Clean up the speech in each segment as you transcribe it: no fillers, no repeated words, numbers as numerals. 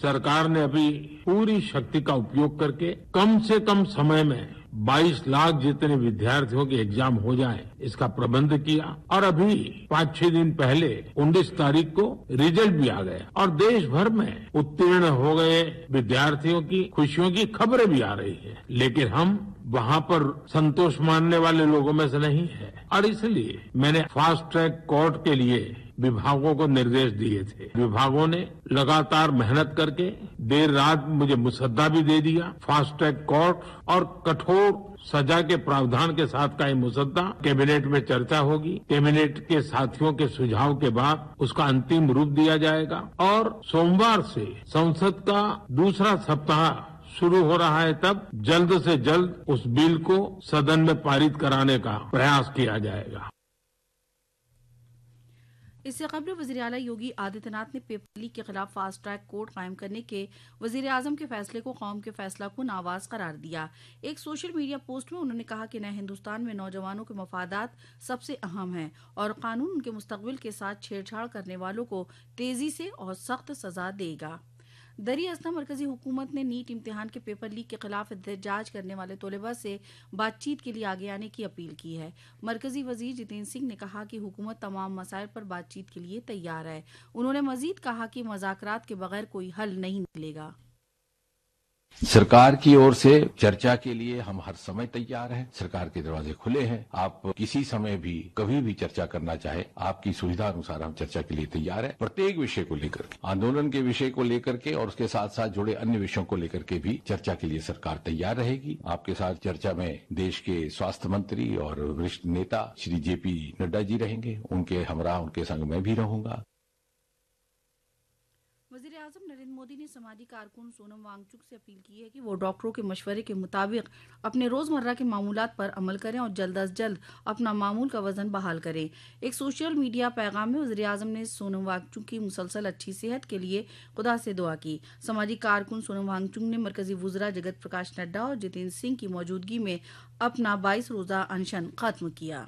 सरकार ने अभी पूरी शक्ति का उपयोग करके कम से कम समय में 22 लाख जितने विद्यार्थियों के एग्जाम हो जाए इसका प्रबंध किया और अभी 5-6 दिन पहले 19 तारीख को रिजल्ट भी आ गया और देश भर में उत्तीर्ण हो गए विद्यार्थियों की खुशियों की खबरें भी आ रही है। लेकिन हम वहां पर संतोष मानने वाले लोगों में से नहीं है और इसलिए मैंने फास्ट ट्रैक कोर्ट के लिए विभागों को निर्देश दिए थे। विभागों ने लगातार मेहनत करके देर रात मुझे मुसद्दा भी दे दिया। फास्ट ट्रैक कोर्ट और कठोर सजा के प्रावधान के साथ का ये मुसद्दा कैबिनेट में चर्चा होगी। कैबिनेट के साथियों के सुझाव के बाद उसका अंतिम रूप दिया जाएगा और सोमवार से संसद का दूसरा सप्ताह शुरू हो रहा है, तब जल्द से जल्द उस बिल को सदन में पारित कराने का प्रयास किया जाएगा। इससे कबल वज़ीर आला योगी आदित्यनाथ ने पेपर लीक के खिलाफ फास्ट ट्रैक कोर्ट कायम करने के वज़ीर आज़म के फैसले को कौम के फैसला को नावाज करार दिया। एक सोशल मीडिया पोस्ट में उन्होंने कहा कि नए हिंदुस्तान में नौजवानों के मफादात सबसे अहम हैं और कानून उनके मुस्तकबिल के साथ छेड़छाड़ करने वालों को तेजी से और सख्त सजा देगा। दरी असना मरकजी हुकूमत ने नीट इम्तिहान के पेपर लीक के खिलाफ एहतजाज करने वाले तलबा से बातचीत के लिए आगे आने की अपील की है। मरकजी वजीर जितेंद्र सिंह ने कहा कि हुकूमत तमाम मसाइल पर बातचीत के लिए तैयार है। उन्होंने मजीद कहा कि मुज़ाकरात के बगैर कोई हल नहीं निकलेगा। सरकार की ओर से चर्चा के लिए हम हर समय तैयार हैं। सरकार के दरवाजे खुले हैं। आप किसी समय भी कभी भी चर्चा करना चाहे, आपकी सुविधा अनुसार हम चर्चा के लिए तैयार हैं। प्रत्येक विषय को लेकर के, आंदोलन के विषय को लेकर के और उसके साथ साथ जुड़े अन्य विषयों को लेकर के भी चर्चा के लिए सरकार तैयार रहेगी। आपके साथ चर्चा में देश के स्वास्थ्य मंत्री और वरिष्ठ नेता श्री जेपी नड्डा जी रहेंगे। उनके हमरा उनके संग मैं भी रहूंगा। वज़ीर आज़म नरेंद्र मोदी ने समाजी कारकुन सोनम वांगचुक से अपील की है कि वो डॉक्टरों के मशवरे के मुताबिक अपने रोजमर्रा के मामूलात पर अमल करें और जल्द अज जल्द अपना मामूल का वजन बहाल करें। एक सोशल मीडिया पैगाम में वज़ीर आज़म ने सोनम वांगचुक की मुसलसल अच्छी सेहत के लिए खुदा से दुआ की। समाजी कारकुन सोनम वांगचुक ने मरकजी वुज़रा जगत प्रकाश नड्डा और जितेंद्र सिंह की मौजूदगी में अपना 22 रोजा अनशन खत्म किया।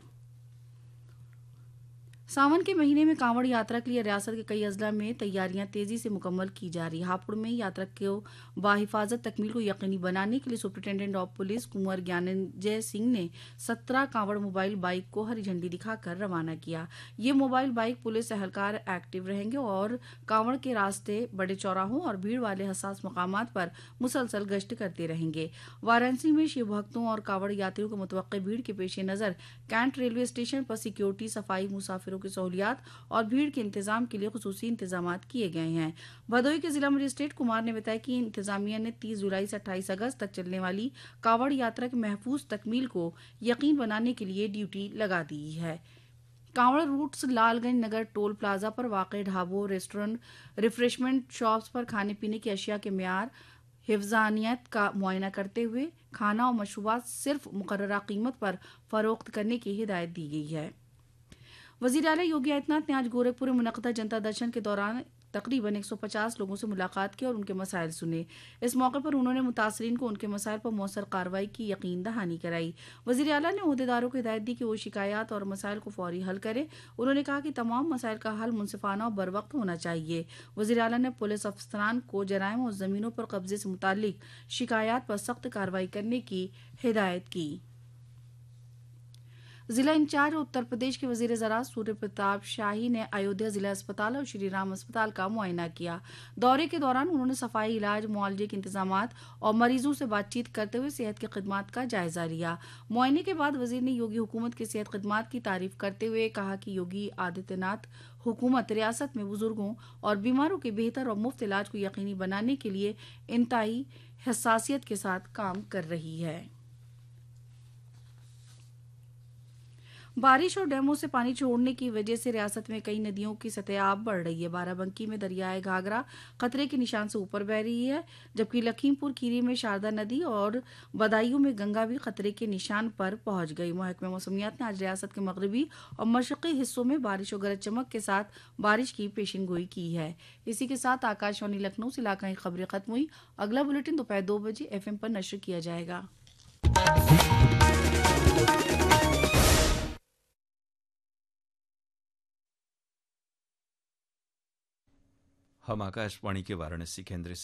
सावन के महीने में कांवड़ यात्रा के लिए रियासत के कई अजला में तैयारियां तेजी से मुकम्मल की जा रही है। हापुड़ में यात्रा को बाहिफाजत तकमील को यकीनी बनाने के लिए सुप्रिंटेंडेंट ऑफ पुलिस कुंवर ज्ञानंजय सिंह ने 17 कांवड़ मोबाइल बाइक को हरी झंडी दिखाकर रवाना किया। ये मोबाइल बाइक पुलिस एहलकार एक्टिव रहेंगे और कांवड़ के रास्ते, बड़े चौराहों और भीड़ वाले हसास मकामात पर मुसलसल गश्त करते रहेंगे। वाराणसी में शिव भक्तों और कांवड़ यात्रियों को मुतवक्के भीड़ के पेश नजर कैंट रेलवे स्टेशन पर सिक्योरिटी, सफाई, मुसाफिरों की सहूलियात और भीड़ के इंतजाम के लिए खुसूसी इंतजामात किए गए हैं। भदोही के जिला मजिस्ट्रेट कुमार ने बताया कि इंतजामिया ने 30 जुलाई से 28 अगस्त तक चलने वाली कांवड़ यात्रा की महफूज तकमील को यकीन बनाने के लिए ड्यूटी लगा दी है। कांवड़ रूट्स लालगंज नगर टोल प्लाजा पर वाक़ ढाबों, रेस्टोरेंट, रिफ्रेशमेंट शॉप्स पर खाने पीने की अशिया के म्यार, हिफ्ज़ानियत का मुआयना करते हुए खाना और मशरूबात सिर्फ मुकर्ररा कीमत पर फरोख्त करने की हिदायत दी गई है। वज़ीर आला योगी आदित्यनाथ ने आज गोरखपुर में मुनक़्क़दा जनता दर्शन के दौरान तकरीबन 150 लोगों से मुलाकात की और उनके मसाइल सुने। इस मौके पर उन्होंने मुतासरीन को उनके मसाइल पर मौसर कार्रवाई की यकीन दहानी कराई। वज़ीर आला ने ओहदेदारों को हिदायत दी कि वो शिकायत और मसाइल को फौरी हल करें। उन्होंने कहा कि तमाम मसाइल का हल मुनसिफाना और बरवक्त होना चाहिए। वज़ीर आला ने पुलिस अफसरान को जराइम और ज़मीनों पर कब्जे से मुताल्लिक शिकायत पर सख्त कार्रवाई करने की हिदायत की। जिला इंचार्ज उत्तर प्रदेश के वजीर ज़राअत सूर्य प्रताप शाही ने अयोध्या जिला अस्पताल और श्री राम अस्पताल का मुआयना किया। दौरे के दौरान उन्होंने सफाई, इलाज, मुआवजे के इंतजामात और मरीजों से बातचीत करते हुए सेहत की खिदमात का जायजा लिया। मुआयने के बाद वजीर ने योगी हुकूमत की सेहत खिदमात की तारीफ करते हुए कहा कि योगी आदित्यनाथ हुकूमत रियासत में बुजुर्गों और बीमारों के बेहतर और मुफ्त इलाज को यकीनी बनाने के लिए इंतहाई हसासियत के साथ काम कर रही है। बारिश और डैमों से पानी छोड़ने की वजह से रियासत में कई नदियों की सतह बढ़ रही है। बाराबंकी में दरियाए घाघरा खतरे के निशान से ऊपर बह रही है, जबकि लखीमपुर खीरी में शारदा नदी और बदायूं में गंगा भी खतरे के निशान पर पहुंच गई। महकमा मौसमियात ने आज रियासत के मगरबी और मशरकी हिस्सों में बारिश और गरज चमक के साथ बारिश की पेशिनगोई की है। इसी के साथ आकाशवाणी लखनऊ से इलाकाई खबरें खत्म हुई। अगला बुलेटिन दोपहर 2 बजे FM पर नश्र किया जाएगा। हम आकाशवाणी के वाराणसी केंद्र से